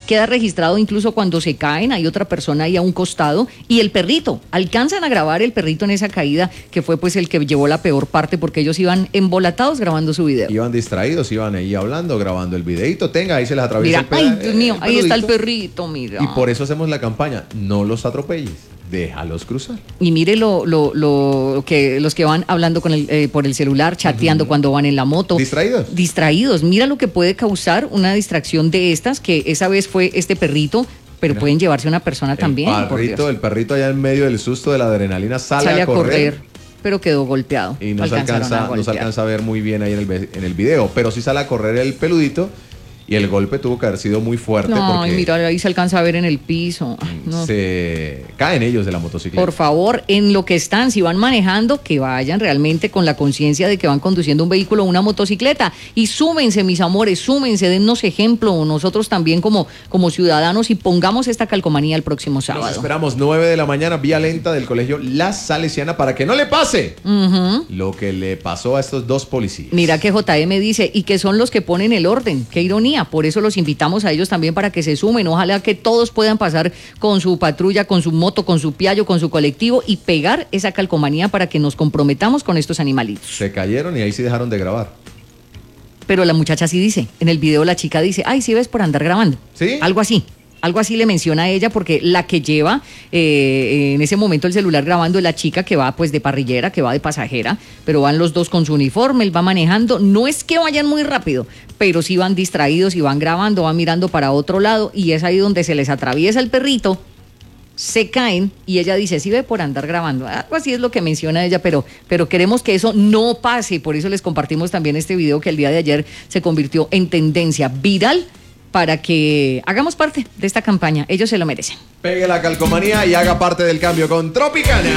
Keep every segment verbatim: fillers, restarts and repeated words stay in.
queda registrado incluso cuando se caen, hay otra persona ahí a un costado, y el perrito, alcanzan a grabar el perrito en esa caída, que fue pues el que llevó la peor parte, porque ellos iban embolatados grabando su video. Iban distraídos, iban ahí hablando, grabando el videito, tenga, ahí se les atraviesa mira, el ay, Dios mío, el ahí está el peludito. perrito, mira. Y por eso hacemos la campaña, no los atropelles, déjalos cruzar. Y mire lo, lo, lo que los que van hablando con el, eh, por el celular, chateando uh-huh. cuando van en la moto. Distraídos. Distraídos. Mira lo que puede causar una distracción de estas, que esa vez fue este perrito, pero Mira, pueden llevarse una persona el también. Perrito, el perrito allá en medio del susto de la adrenalina sale, sale a, a correr, correr, pero quedó golpeado. Y no se, alcanza, no se alcanza a ver muy bien ahí en el, en el video, pero sí sale a correr el peludito. Y el golpe tuvo que haber sido muy fuerte. No, porque mira, ahí se alcanza a ver en el piso. Ay, no. Se caen ellos de la motocicleta. Por favor, en lo que están, si van manejando, que vayan realmente con la conciencia de que van conduciendo un vehículo o una motocicleta. Y súmense, mis amores, súmense, dennos ejemplo, nosotros también como, como ciudadanos, y pongamos esta calcomanía el próximo sábado. Nos esperamos nueve de la mañana, vía lenta del colegio La Salesiana, para que no le pase uh-huh. lo que le pasó a estos dos policías. Mira que J M dice, y que son los que ponen el orden. Qué ironía. Por eso los invitamos a ellos también para que se sumen. Ojalá que todos puedan pasar con su patrulla, con su moto, con su piallo, con su colectivo y pegar esa calcomanía para que nos comprometamos con estos animalitos. Se cayeron y ahí sí dejaron de grabar. Pero la muchacha sí dice, en el video la chica dice, ay, sí ves por andar grabando. ¿Sí? Algo así. Algo así le menciona a ella, porque la que lleva eh, en ese momento el celular grabando es la chica que va pues de parrillera, que va de pasajera, pero van los dos con su uniforme, él va manejando. No es que vayan muy rápido, pero sí van distraídos y van grabando, van mirando para otro lado, y es ahí donde se les atraviesa el perrito, se caen y ella dice, sí ve por andar grabando. Algo así es lo que menciona ella, pero, pero queremos que eso no pase. Por eso les compartimos también este video que el día de ayer se convirtió en tendencia viral, para que hagamos parte de esta campaña. Ellos se lo merecen. Pegue la calcomanía y haga parte del cambio con Tropicana.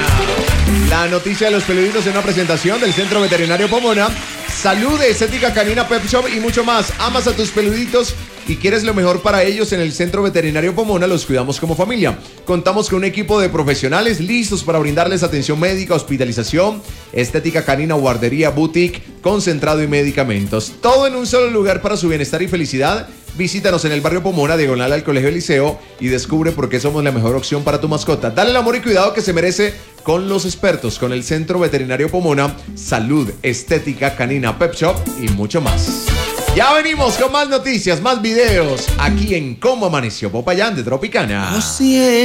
La noticia de los peluditos en una presentación del Centro Veterinario Pomona. Salud, estética canina, pet shop y mucho más. Amas a tus peluditos y quieres lo mejor para ellos. En el Centro Veterinario Pomona los cuidamos como familia. Contamos con un equipo de profesionales listos para brindarles atención médica, hospitalización, estética canina, guardería, boutique, concentrado y medicamentos. Todo en un solo lugar para su bienestar y felicidad. Visítanos en el barrio Pomona, diagonal al Colegio Liceo, y descubre por qué somos la mejor opción para tu mascota. Dale el amor y cuidado que se merece con los expertos, con el Centro Veterinario Pomona. Salud, estética canina, pet shop y mucho más. Ya venimos con más noticias, más videos, aquí en Cómo Amaneció Popayán de Tropicana.